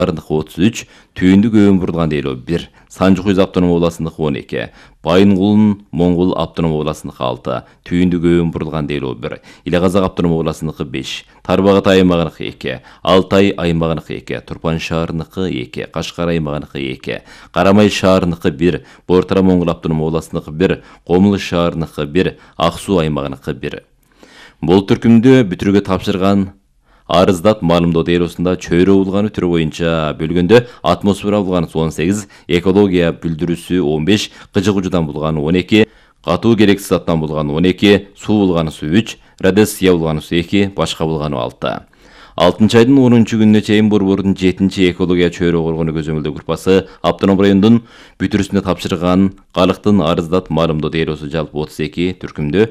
Арындық 33, Түйіндік Өвін Бұрылған дейлі 1, Санжықұйыз Автоном Оласындық 12, Байынғұлын Моңғол Автоном Оласындық 6, Түйіндік Өвін Бұрылған дейлі 1, Илеғазақ Автоном Оласындық 5, Тарбағат аймағынық 2, Алтай аймағынық 2, Тұрпан шаарынық 2, Қашқар аймағынық 2, Қарамай шаарынық 1, Бортара Моңғол Автоном Оласындық 1, Қомылы шаарынық 1, Ақсу аймағынық 1. Бұл түркімді бүтіруге тапшырған арыздат малымдоо дейлосунда чөйрө улганы түрү боюнча бөлгөндө атмосфера булганы 18, экология бүлдүрүсү 15, кыжык ужудан булганы 12, катуу керексиз заттан булганы 12, суу булганы 3, радиация булганы 2, башка булганы 6. 6 айдын 10 күнүнө чейин Борбордун 7 экология чөйрө коргонуу көзөмөлдөө группасы автоном райондун бүтүрүсүнө тапшырган калктын арыздат малымдоо дейлосу жалпы 32, түркүмдө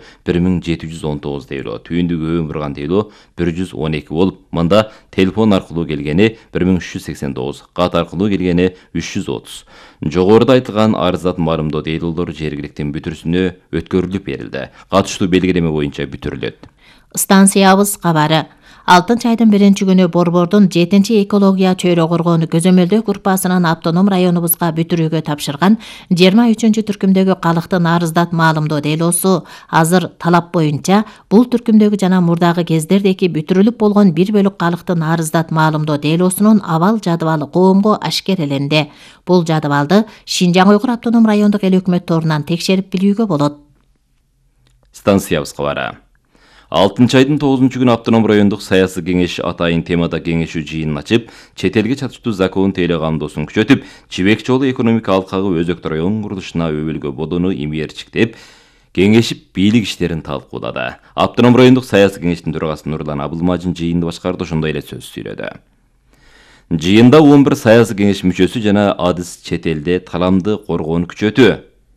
1719 дейлөө, Түйүндүк Өвүн Бұрылған дейлөө 112 болуп, мында телефон аркылуу келгени 1389, кат аркылуу келгени 330. Жогоруда айтылган арыздат малымдоо дейлоолор жергиликтин бүтүрүсүнө өткөрүлүп берилди. Катыштуу белгилеме боюнча бүтүрүлөт. Станциябыз кабары. 6 айдын 1 күнү Борбордун 7 экология чөйрө коргонуу көзөмөлдөө группасынын автоном районубузга бүтүрүүгө тапшырган 23 түркүмдөгү калктын арыздат маалымдоо дейлоосу азыр талап боюнча бул түркүмдөгү жана мурдагы кездердеки бүтүрүлүп болгон 1 бөлүк калктын арыздат маалымдоо дейлоосунун абал жадыбалы коомго ашкереленди. Бул жадыбалды Шинжаң Уйгур автоном райондук эл өкмөт торунан текшерип билүүгө болот. Станциябыз кабары. 6 айдын 9 күнү автоном райондук саясий кеңеш атайын темада кеңешүү жыйынын ачып, чет элге чатыштуу закон тейлөө кандоосун күчөтүп, Чебек жолу экономика алкагы өзөктү район курулушуна өбөлгө бодону имээрчиктеп, кеңешип бийлик иштерин талкуулады. Автоном райондук саясий кеңештин төрагасы Нурлан Абылмажин жыйынды башкарды, ошондой эле сөз сүйлөдү. Жыйында 11 саясий кеңеш мүчөсү жана адыс чет элде таламды коргоону күчөтүү,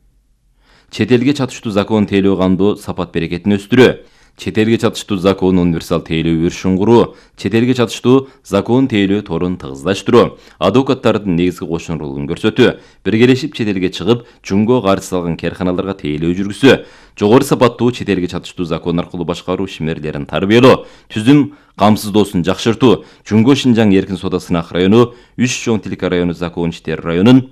чет элге чатыштуу закон тейлөө кандоо сапат берекетин өстүрүү, чет элге чатыштуу закон универсал тейлөө өрүшүн куруу, чет элге чатыштуу закон тейлөө торун тыгыздаштыруу, адвокаттардын негизги кошун ролун көрсөтүү, биргелешип чет элге чыгып, жумго каршы салган керканаларга тейлөө жүргүзүү, жогору сапаттуу чет элге чатыштуу закон аркылуу башкаруу ишмерлерин тарбиялоо, түзүм камсыздоосун жакшыртуу, Жумго Шинжаң эркин соода сынак району, Үч чоң тилка району закон иштери районун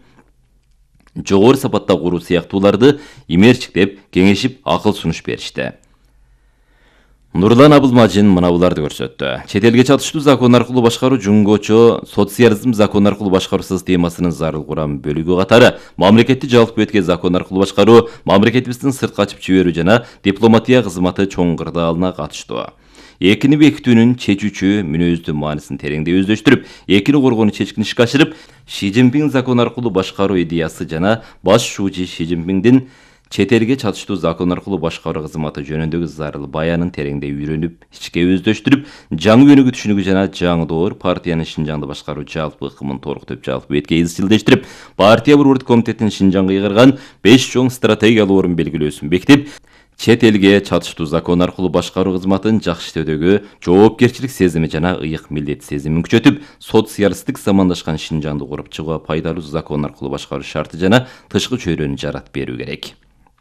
жогору сапатта куруу сыяктууларды имээрчиктеп, кеңешип, акыл сунуш беришти. Нурлан Абылмажин мына буларды көрсөттү. Чет элге чатыштуу закон аркылуу башкаруу жумгочо социализм закон аркылуу башкаруу системасынын зарыл курам бөлүгү катары мамлекетти жалпы өткө закон аркылуу башкаруу, мамлекетибиздин сыртка ачып жиберүү жана дипломатия кызматы чоң кырдаалына катыштуу. Экини бекитүүнүн чечүүчү мүнөздүү маанисин тереңдей өздөштүрүп, экини коргонуу чечкин ишке ашырып, Ши Цзиньпин закон аркылуу башкаруу идеясы жана баш шуучу Ши Цзиньпиндин чет элге чатыштуу закон аркылуу башкаруу кызматы жөнүндөгү зарыл баянын тереңдей үйрөнүп, ичке өздөштүрүп, жаңы өнүгүү түшүнүгү жана жаңы партиянын Шинжаңды башкаруу жалпы ыкымын толуктуп, жалпы бетке изчилдештирип, партия борбордук комитетинин Шинжаңга ыйгарган 5 чоң стратегиялык орун белгилөөсүн бекитип, чет элге чатыштуу закон аркылуу башкаруу кызматын жакшы иштөөдөгү жоопкерчилик сезими жана ыйык милдет сезимин күчөтүп, социалисттик замандашкан Шинжаңды куруп чыгууга пайдалуу закон аркылуу башкаруу шарты жана тышкы чөйрөнү жаратып берүү керек.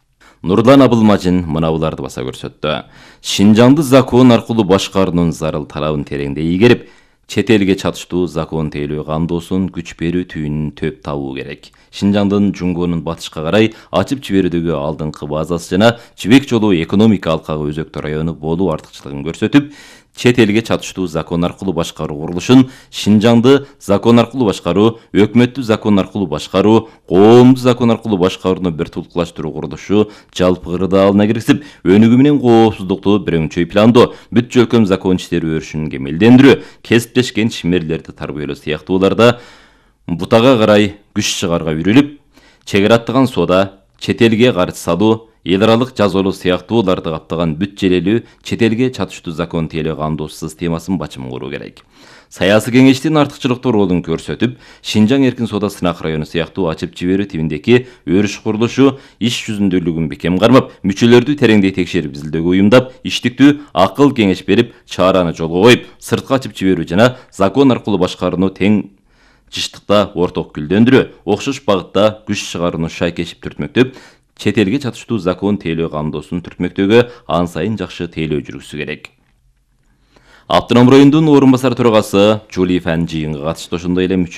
Нурлан Абылмажин мына буларды баса көрсөттү. Шинжаңды закон аркылуу башкаруунун зарыл талабын тереңдей игерип, чет элге чатыштуу закон тейлөө кандоосун күч берүү түйүнүн төп табуу керек. Шинжаңдын Жумгонун батышка карай ачып жиберүүдөгү алдыңкы базасы жана Чебек жолу экономика алкагы өзөктү району болуу артыкчылыгын көрсөтүп, чет элге чатыштуу закон аркылуу башкаруу курулушун Шинжаңды закон аркылуу башкаруу, өкмөттү закон аркылуу башкаруу, коомду закон аркылуу башкарууну бир тулкулаштыруу курулушу жалпы кырдаалына киргизип, өнүгүү менен коопсуздукту бирөңчөй пландоо, бүт жөлкөм закон иштери өрүшүн кемелдендирүү, кесиптешкен ишмерлерди тарбиялоо сыяктууларда бутага карай күч чыгарга үйрүлүп, чек ара аттаган соода, чет элге каржы салуу, эл аралык жазолуу сыяктууларды каптаган бүт желелүү чет элге чатыштуу закон тейлөө кандоосу системасын бачымын куруу керек. Саясий кеңештин артыкчылыктуу ролун көрсөтүп, Шинжаң эркин соода сынак району сыяктуу ачып жиберүү тибиндеги өрүш курулушу иш жүзүндөлүгүн бекем кармап, мүчөлөрдү тереңдей текшерип изилдөөгө уюмдап, иштиктүү акыл кеңеш берип, чараны жолго коюп, сыртка ачып жиберүү жана закон аркылуу башкарууну тең жыштыкта орток гүлдөндүрүү, окшош багытта күч чыгарууну шайкешип түртмөктөп, чет элге чатыштуу закон тейлөө кандоосун түртмөктөгө ан сайын жакшы тейлөө жүргүзүү керек. Автоном райондун орун басар төрагасы Жулифан жыйынга катышты, ошондой эле